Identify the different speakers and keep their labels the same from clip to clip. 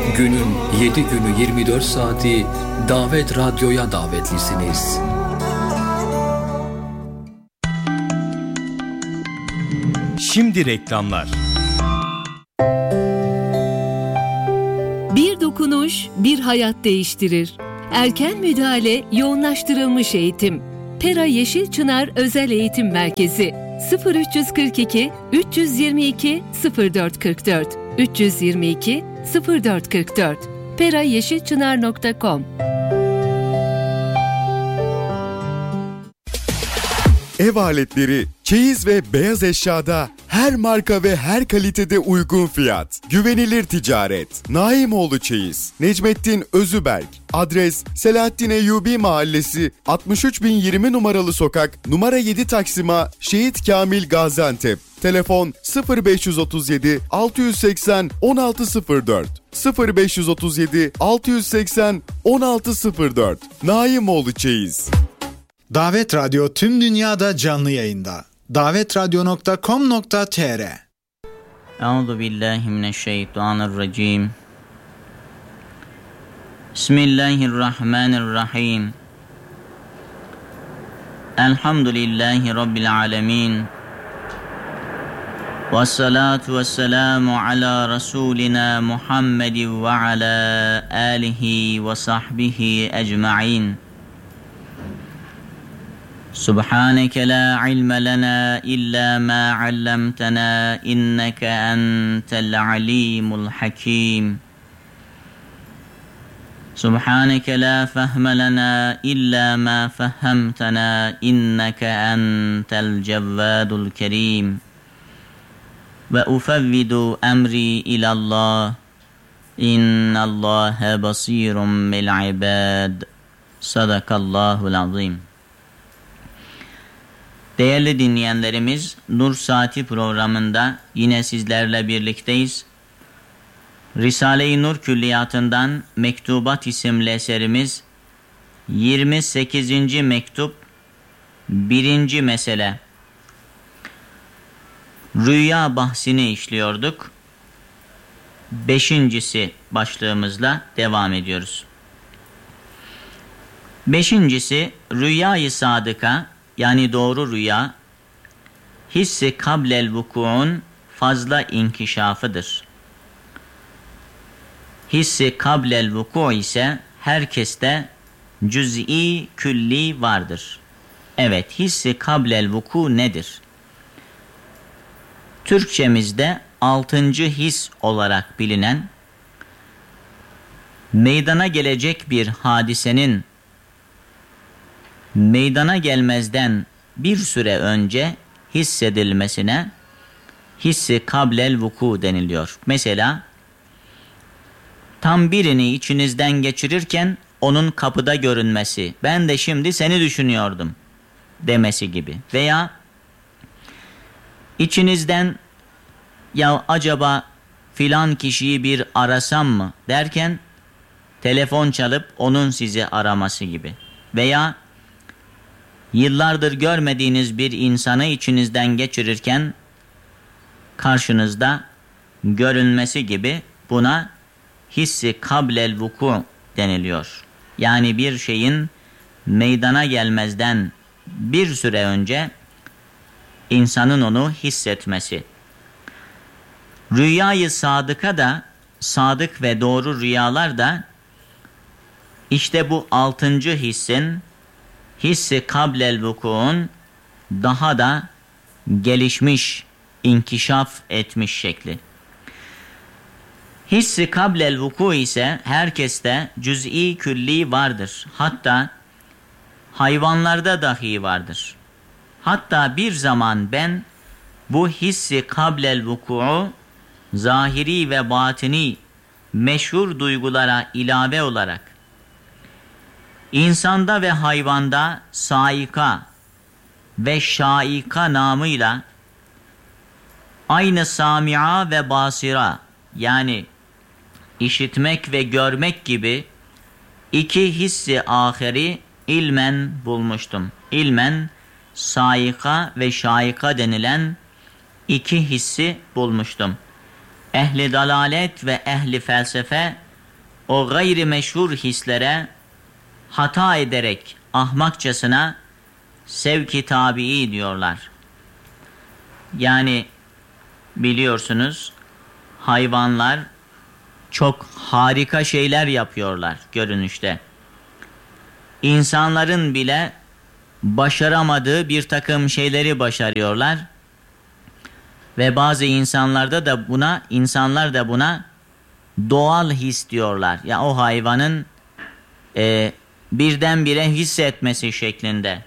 Speaker 1: Günün 7 günü 24 saati Davet Radyo'ya davetlisiniz.
Speaker 2: Şimdi reklamlar.
Speaker 3: Bir dokunuş, bir hayat değiştirir. Erken müdahale, yoğunlaştırılmış eğitim. Pera Yeşilçınar Özel Eğitim Merkezi 0342 322 0444 322 0444 perayeşilçınar.com.
Speaker 4: Ev aletleri, çeyiz ve beyaz eşyada her marka ve her kalitede uygun fiyat. Güvenilir ticaret. Naimoğlu Çeyiz. Necmettin Özüberk. Adres Selahattin Eyyubi Mahallesi 63020 numaralı sokak numara 7 Taksim'a Şehit Kamil Gaziantep. Telefon 0537 680 1604 0537 680 1604. Naimoğlu Çeyiz.
Speaker 5: Davet Radyo tüm dünyada canlı yayında. davetradyo.com.tr.
Speaker 6: Euzubillahimineşşeytanirracim. Bismillahirrahmanirrahim. Elhamdülillahi Rabbil alemin. Vessalatu vesselamu ala Resulina Muhammedin ve ala alihi ve sahbihi ecma'in. Subhaneke la ilme lena illa ma allamtana inneke entel alimul hakim. Subhaneke la fehme lena illa ma fehemtena inneke entel cevvadul kerim. Ve ufevvidu emri ilallah. İnnallâhe basîrun bil ibâd. Sadakallâhul azîm. Değerli dinleyenlerimiz, Nur Saati programında yine sizlerle birlikteyiz. Risale-i Nur Külliyatı'ndan Mektubat isimli eserimiz 28. mektup 1. mesele. Rüya bahsini işliyorduk. 5. başlığımızla devam ediyoruz. 5. rüya-i sadıka, yani doğru rüya, hissi kablel vuku'un fazla inkişafıdır. Hissi kablel vuku ise herkeste cüz'i külli vardır. Evet, hissi kablel vuku nedir? Türkçemizde 6. his olarak bilinen, meydana gelecek bir hadisenin meydana gelmezden bir süre önce hissedilmesine hissi kablel vuku deniliyor. Mesela tam birini içinizden geçirirken onun kapıda görünmesi, ben de şimdi seni düşünüyordum demesi gibi. Veya içinizden ya acaba filan kişiyi bir arasam mı derken telefon çalıp onun sizi araması gibi. Veya yıllardır görmediğiniz bir insanı içinizden geçirirken karşınızda görünmesi gibi, buna hissi kablel vuku deniliyor. Yani bir şeyin meydana gelmezden bir süre önce insanın onu hissetmesi. Rüyayı sadıka da, sadık ve doğru rüyalar da işte bu 6. hissin, hissi kablel vuku'un daha da gelişmiş, inkişaf etmiş şekli. Hissi kablel vuku ise herkeste cüz'i külli vardır. Hatta hayvanlarda dahi vardır. Hatta bir zaman ben bu hissi kablel vuku'u zahiri ve batini meşhur duygulara ilave olarak insanda ve hayvanda saika ve şaika namıyla aynı samia ve basira, yani işitmek ve görmek gibi iki hissi ahiri ilmen bulmuştum. İlmen saika ve şaika denilen iki hissi bulmuştum. Ehli dalalet ve ehli felsefe o gayri meşhur hislere hata ederek ahmakçasına sevk-i tabii diyorlar. Yani biliyorsunuz hayvanlar çok harika şeyler yapıyorlar görünüşte. İnsanların bile başaramadığı bir takım şeyleri başarıyorlar. Ve bazı insanlar da buna doğal his diyorlar. Ya o hayvanın birdenbire hissetmesi şeklinde.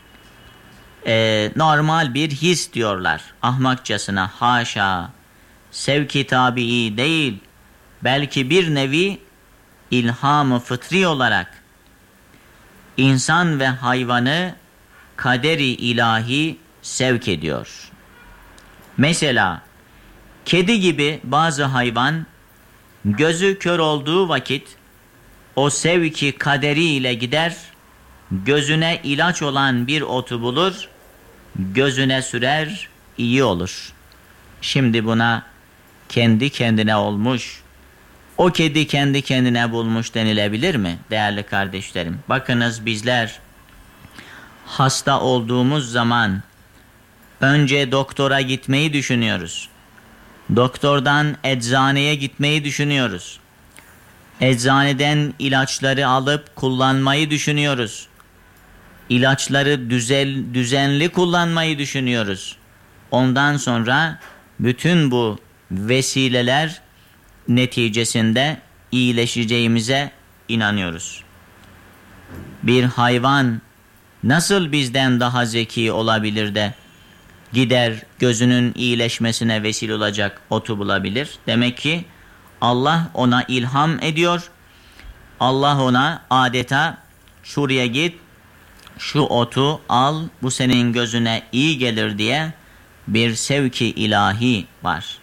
Speaker 6: Normal bir his diyorlar. Ahmakçasına, haşa, sevk-i tabii değil, belki bir nevi ilham-ı fıtri olarak insan ve hayvanı kader-i ilahi sevk ediyor. Mesela kedi gibi bazı hayvan gözü kör olduğu vakit o sevki kaderiyle gider, gözüne ilaç olan bir otu bulur, gözüne sürer, iyi olur. Şimdi buna kendi kendine olmuş, o kedi kendi kendine bulmuş denilebilir mi değerli kardeşlerim? Bakınız bizler hasta olduğumuz zaman önce doktora gitmeyi düşünüyoruz. Doktordan eczaneye gitmeyi düşünüyoruz. Eczaneden ilaçları alıp kullanmayı düşünüyoruz. İlaçları düzenli kullanmayı düşünüyoruz. Ondan sonra bütün bu vesileler neticesinde iyileşeceğimize inanıyoruz. Bir hayvan nasıl bizden daha zeki olabilir de gider gözünün iyileşmesine vesile olacak otu bulabilir? Demek ki Allah ona ilham ediyor. Allah ona adeta şuraya git, şu otu al, bu senin gözüne iyi gelir diye bir sevki ilahi var.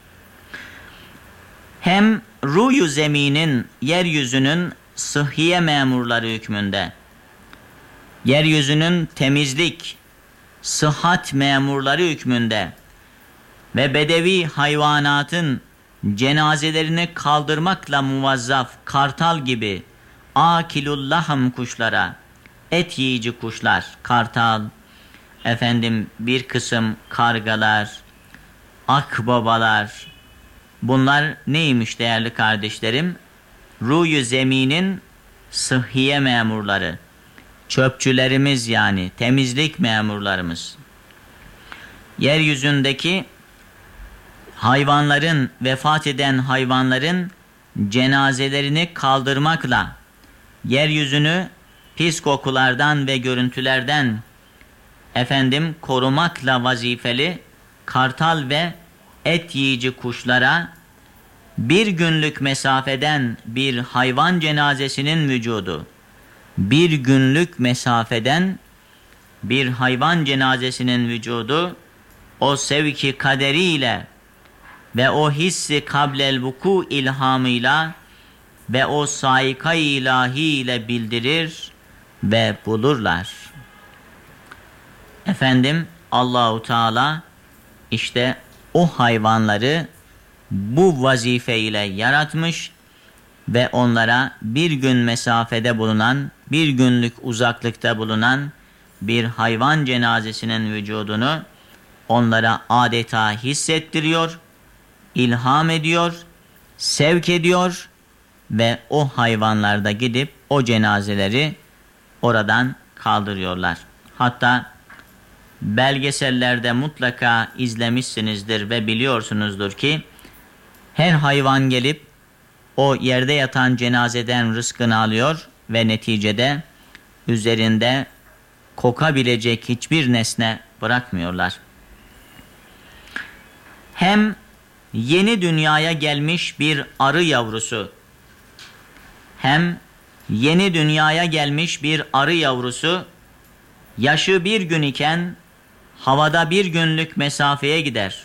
Speaker 6: Hem ruh-u zeminin, yeryüzünün sıhhiye memurları hükmünde, yeryüzünün temizlik, sıhhat memurları hükmünde ve bedevi hayvanatın cenazelerini kaldırmakla muvazzaf kartal gibi akilullahım kuşlara, et yiyici kuşlar, kartal, bir kısım kargalar, akbabalar, bunlar neymiş değerli kardeşlerim? Ruh-u zeminin sıhhiye memurları, çöpçülerimiz, yani temizlik memurlarımız. Yeryüzündeki hayvanların, vefat eden hayvanların cenazelerini kaldırmakla, yeryüzünü pis kokulardan ve görüntülerden korumakla vazifeli kartal ve et yiyici kuşlara bir günlük mesafeden bir hayvan cenazesinin vücudu, bir günlük mesafeden bir hayvan cenazesinin vücudu o sevki kaderiyle ve o hissi kablel vuku ilhamıyla ve o saika ilahi ile bildirir ve bulurlar. Allahu Teala işte o hayvanları bu vazife ile yaratmış ve onlara bir gün mesafede bulunan, bir günlük uzaklıkta bulunan bir hayvan cenazesinin vücudunu onlara adeta hissettiriyor, ilham ediyor, sevk ediyor ve o hayvanlarda gidip o cenazeleri oradan kaldırıyorlar. Hatta belgesellerde mutlaka izlemişsinizdir ve biliyorsunuzdur ki her hayvan gelip o yerde yatan cenazeden rızkını alıyor ve neticede üzerinde kokabilecek hiçbir nesne bırakmıyorlar. Hem yeni dünyaya gelmiş bir arı yavrusu, yaşı bir gün iken havada bir günlük mesafeye gider.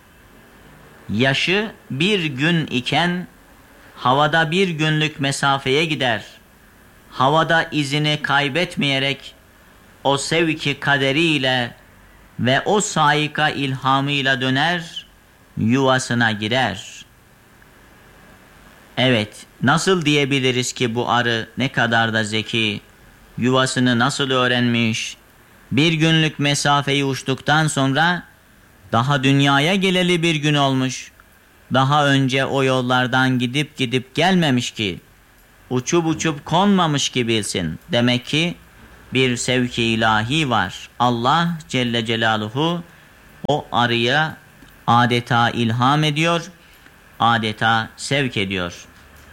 Speaker 6: Havada izini kaybetmeyerek o sevki kaderiyle ve o saika ilhamıyla döner, yuvasına girer. Evet, nasıl diyebiliriz ki bu arı ne kadar da zeki, yuvasını nasıl öğrenmiş, bir günlük mesafeyi uçtuktan sonra daha dünyaya geleli bir gün olmuş, daha önce o yollardan gidip gelmemiş ki, uçup konmamış ki bilsin. Demek ki bir sevki ilahi var. Allah Celle Celaluhu o arıya adeta ilham ediyor, adeta sevk ediyor.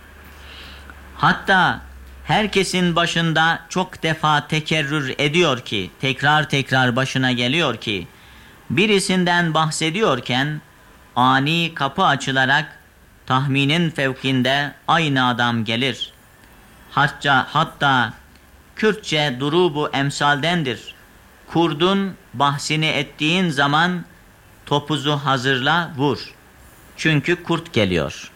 Speaker 6: Hatta herkesin başında çok defa tekerrür ediyor ki, tekrar başına geliyor ki, birisinden bahsediyorken ani kapı açılarak tahminin fevkinde aynı adam gelir. Hatta Kürtçe durubu emsaldendir. Kurdun bahsini ettiğin zaman topuzu hazırla vur. Çünkü kurt geliyor.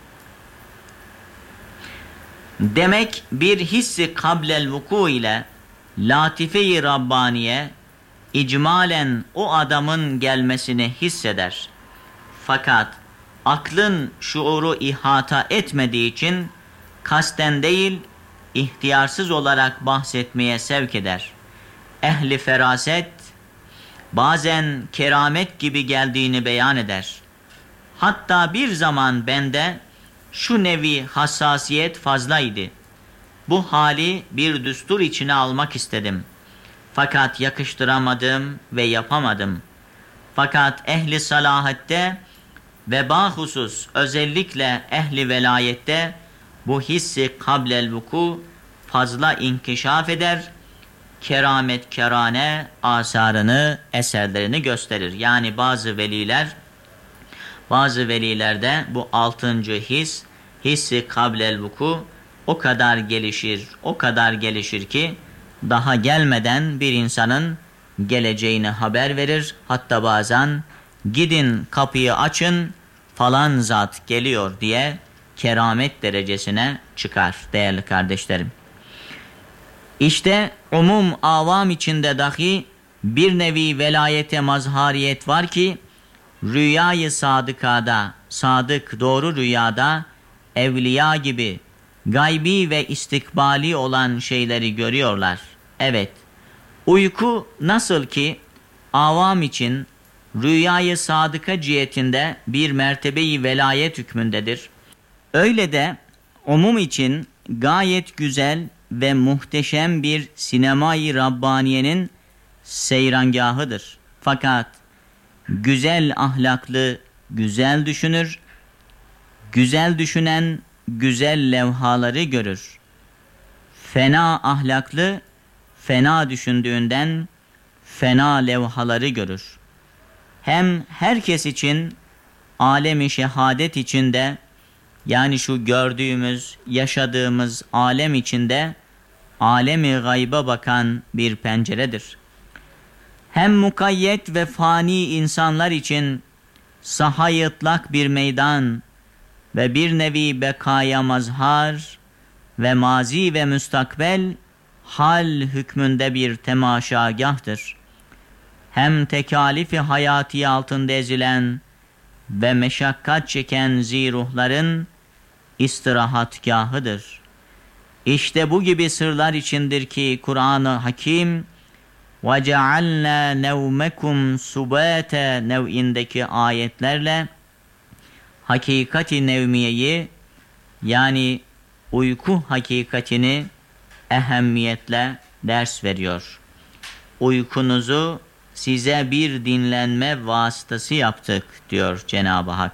Speaker 6: Demek bir hissi kablel vuku ile latife-i Rabbaniye icmalen o adamın gelmesini hisseder. Fakat aklın şuuru ihata etmediği için kasten değil, ihtiyarsız olarak bahsetmeye sevk eder. Ehli feraset bazen keramet gibi geldiğini beyan eder. Hatta bir zaman bende şu nevi hassasiyet fazlaydı. Bu hali bir düstur içine almak istedim. Fakat yakıştıramadım ve yapamadım. Fakat ehli salahette ve bahusus özellikle ehli velayette bu hissi kablel vuku fazla inkişaf eder, keramet kerane asarını, eserlerini gösterir. Yani bazı velilerde bu 6. hissi kablel vuku o kadar gelişir ki daha gelmeden bir insanın geleceğini haber verir. Hatta bazen gidin kapıyı açın falan zat geliyor diye keramet derecesine çıkar değerli kardeşlerim. İşte umum avam içinde dahi bir nevi velayete mazhariyet var ki rüyayı sadıkada, sadık doğru rüyada evliya gibi gaybi ve istikbali olan şeyleri görüyorlar. Evet, uyku nasıl ki avam için rüyayı sadıka cihetinde bir mertebeyi velayet hükmündedir. Öyle de umum için gayet güzel ve muhteşem bir sinemayı Rabbaniye'nin seyrangahıdır. Fakat güzel ahlaklı güzel düşünür, güzel düşünen güzel levhaları görür. Fena ahlaklı fena düşündüğünden fena levhaları görür. Hem herkes için alem-i şehadet içinde, yani şu gördüğümüz, yaşadığımız alem içinde alem-i gayba bakan bir penceredir. Hem mukayyet ve fani insanlar için saha-i ıtlak bir meydan ve bir nevi bekaya mazhar ve mazi ve müstakbel hal hükmünde bir temaşagahtır. Hem tekalifi hayati altında ezilen ve meşakkat çeken ziruhların istirahatgahıdır. İşte bu gibi sırlar içindir ki Kur'an-ı Hakim وَجَعَلْنَا نَوْمَكُمْ سُبَاتًا nev'indeki ayetlerle hakikati nevmiyeyi, yani uyku hakikatini ehemmiyetle ders veriyor. Uykunuzu size bir dinlenme vasıtası yaptık diyor Cenab-ı Hak.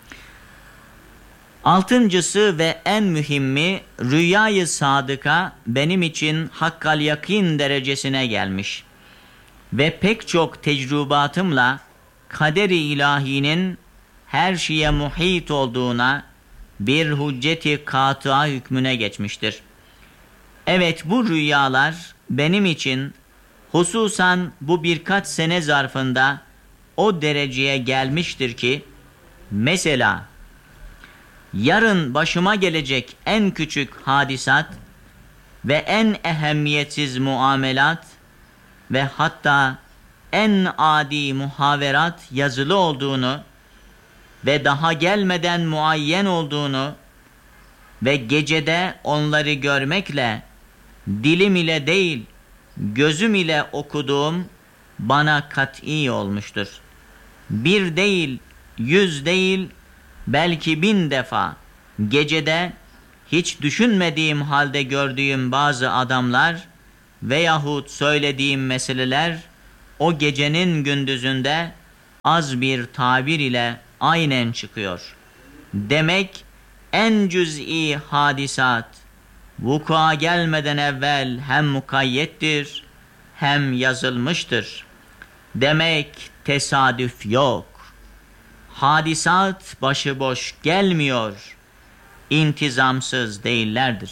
Speaker 6: 6. ve en mühimmi rüyayı sadıka benim için hakkal yakin derecesine gelmiş ve pek çok tecrübatımla kader-i ilahinin her şeye muhit olduğuna bir hücceti katıa hükmüne geçmiştir. Evet, bu rüyalar benim için hususan bu birkaç sene zarfında o dereceye gelmiştir ki mesela yarın başıma gelecek en küçük hadisat ve en ehemmiyetsiz muamelat ve hatta en adi muhaverat yazılı olduğunu ve daha gelmeden muayyen olduğunu ve gecede onları görmekle dilim ile değil, gözüm ile okuduğum bana kat'i olmuştur. 1 değil, 100 değil, belki 1000 defa gecede hiç düşünmediğim halde gördüğüm bazı adamlar veyahut söylediğim meseleler o gecenin gündüzünde az bir tabir ile aynen çıkıyor. Demek en cüz'i hadisat vuku'a gelmeden evvel hem mukayyettir hem yazılmıştır. Demek tesadüf yok. Hadisat başıboş gelmiyor. İntizamsız değillerdir.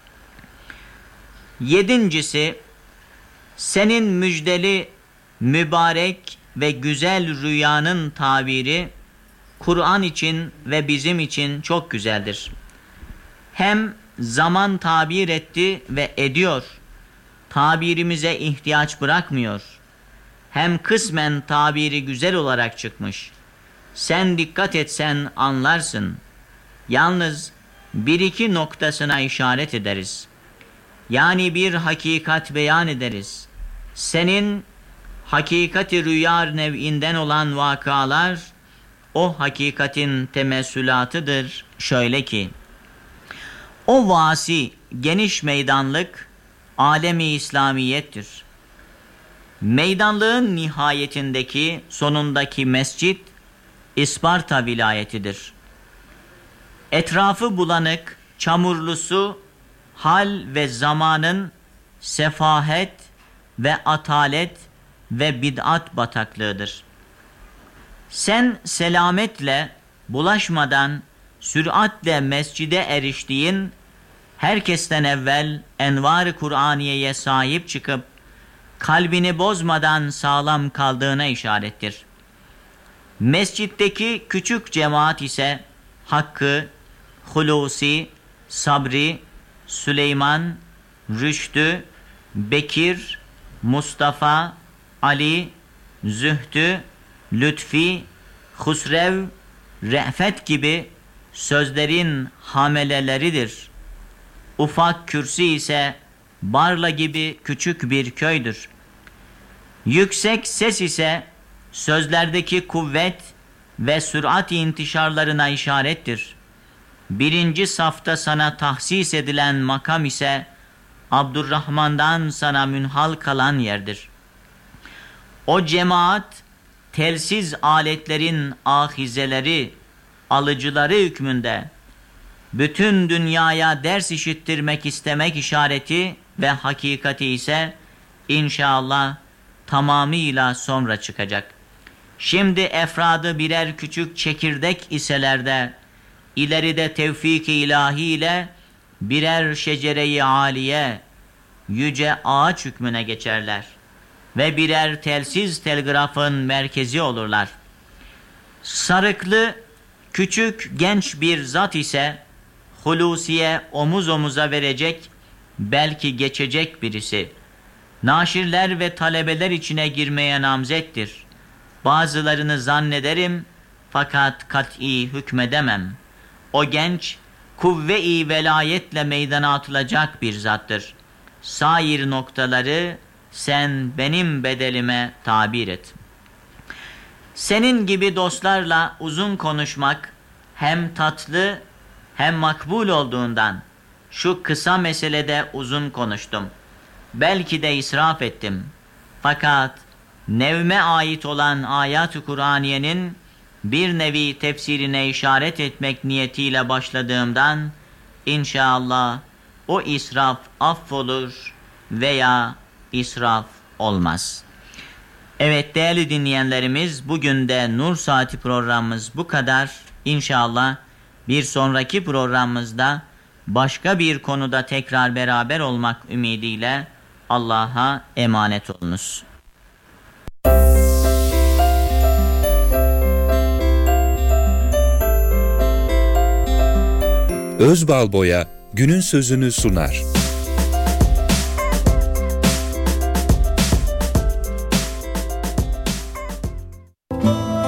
Speaker 6: 7. Senin müjdeli, mübarek ve güzel rüyanın tabiri Kur'an için ve bizim için çok güzeldir. Hem zaman tabir etti ve ediyor, tabirimize ihtiyaç bırakmıyor. Hem kısmen tabiri güzel olarak çıkmış. Sen dikkat etsen anlarsın. Yalnız 1-2 noktasına işaret ederiz. Yani bir hakikat beyan ederiz. Senin hakikati rüya nev'inden olan vakalar o hakikatin temessülatıdır. Şöyle ki, o vasi, geniş meydanlık alemi İslamiyettir. Meydanlığın nihayetindeki, sonundaki mescit İsparta vilayetidir. Etrafı bulanık, çamurlu su, hal ve zamanın sefahet ve atalet ve bid'at bataklığıdır. Sen selametle, bulaşmadan, süratle mescide eriştiğin, herkesten evvel envar-ı Kur'aniye'ye sahip çıkıp, kalbini bozmadan sağlam kaldığına işarettir. Mescitteki küçük cemaat ise Hakkı, Hulusi, Sabri, Süleyman, Rüştü, Bekir, Mustafa, Ali, Zühtü, Lütfi, Husrev, Re'fet gibi sözlerin hameleleridir. Ufak Kürsi ise Barla gibi küçük bir köydür. Yüksek ses ise sözlerdeki kuvvet ve sürat intişarlarına işarettir. 1. safta sana tahsis edilen makam ise Abdurrahman'dan sana münhal kalan yerdir. O cemaat telsiz aletlerin ahizeleri, alıcıları hükmünde bütün dünyaya ders işittirmek istemek işareti ve hakikati ise inşallah tamamıyla sonra çıkacak. Şimdi efradı birer küçük çekirdek iseler de ileride tevfik-i ilahi ile birer şecere-i âliye, yüce ağaç hükmüne geçerler ve birer telsiz telgrafın merkezi olurlar. Sarıklı, küçük, genç bir zat ise Hulusi'ye omuz omuza verecek, belki geçecek birisi. Naşirler ve talebeler içine girmeye namzettir. Bazılarını zannederim, fakat kat'i hükmedemem. O genç, kuvve-i velayetle meydana atılacak bir zattır. Sair noktaları sen benim bedelime tabir et. Senin gibi dostlarla uzun konuşmak hem tatlı hem makbul olduğundan şu kısa meselede uzun konuştum. Belki de israf ettim. Fakat nevme ait olan ayat-ı Kur'aniyenin bir nevi tefsirine işaret etmek niyetiyle başladığımdan inşallah o israf affolur veya israf olmaz. Evet değerli dinleyenlerimiz, bugün de Nur Saati programımız bu kadar. İnşallah bir sonraki programımızda başka bir konuda tekrar beraber olmak ümidiyle Allah'a emanet olunuz.
Speaker 2: Özbalboya günün sözünü sunar.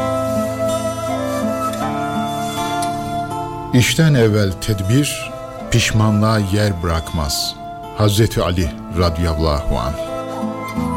Speaker 7: İşten evvel tedbir, pişmanlığa yer bırakmaz. Hazreti Ali radıyallahu anh.